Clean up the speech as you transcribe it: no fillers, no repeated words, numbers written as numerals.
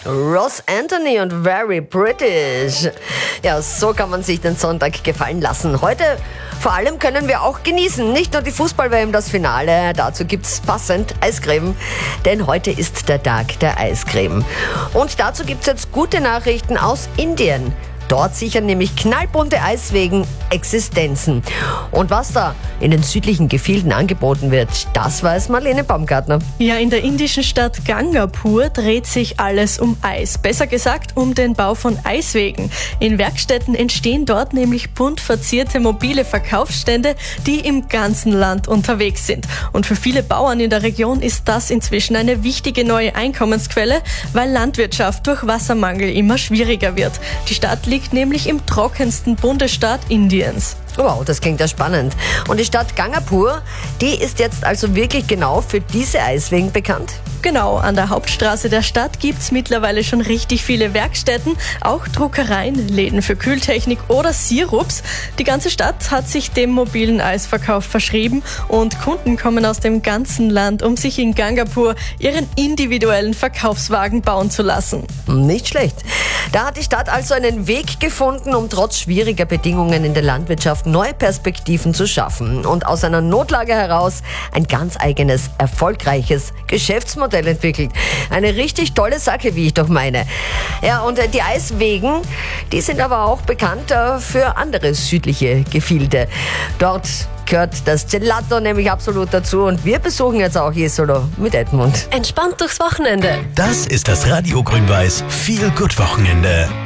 Ross Anthony und Very British. Ja, so kann man sich den Sonntag gefallen lassen. Heute vor allem können wir auch genießen. Nicht nur die Fußball-WM, das Finale. Dazu gibt's passend Eiscreme. Denn heute ist der Tag der Eiscreme. Und dazu gibt's jetzt gute Nachrichten aus Indien. Dort sichern nämlich knallbunte Eiswegen Existenzen. Und was da in den südlichen Gefilden angeboten wird, das weiß Marlene Baumgartner. Ja, in der indischen Stadt Gangapur dreht sich alles um Eis. Besser gesagt um den Bau von Eiswegen. In Werkstätten entstehen dort nämlich bunt verzierte mobile Verkaufsstände, die im ganzen Land unterwegs sind. Und für viele Bauern in der Region ist das inzwischen eine wichtige neue Einkommensquelle, weil Landwirtschaft durch Wassermangel immer schwieriger wird. Die Stadt liegt nämlich im trockensten Bundesstaat Indiens. Wow, das klingt ja spannend. Und die Stadt Gangapur, die ist jetzt also wirklich genau für diese Eiswegen bekannt? Genau, an der Hauptstraße der Stadt gibt's mittlerweile schon richtig viele Werkstätten, auch Druckereien, Läden für Kühltechnik oder Sirups. Die ganze Stadt hat sich dem mobilen Eisverkauf verschrieben und Kunden kommen aus dem ganzen Land, um sich in Gangapur ihren individuellen Verkaufswagen bauen zu lassen. Nicht schlecht. Da hat die Stadt also einen Weg gefunden, um trotz schwieriger Bedingungen in der Landwirtschaft neue Perspektiven zu schaffen und aus einer Notlage heraus ein ganz eigenes, erfolgreiches Geschäftsmodell entwickelt. Eine richtig tolle Sache, wie ich doch meine. Ja, und die Eiswegen, die sind aber auch bekannt für andere südliche Gefilde. Dort gehört das Gelato nämlich absolut dazu und wir besuchen jetzt auch Jesolo mit Edmund. Entspannt durchs Wochenende. Das ist das Radio Grün-Weiß Feel Good Wochenende.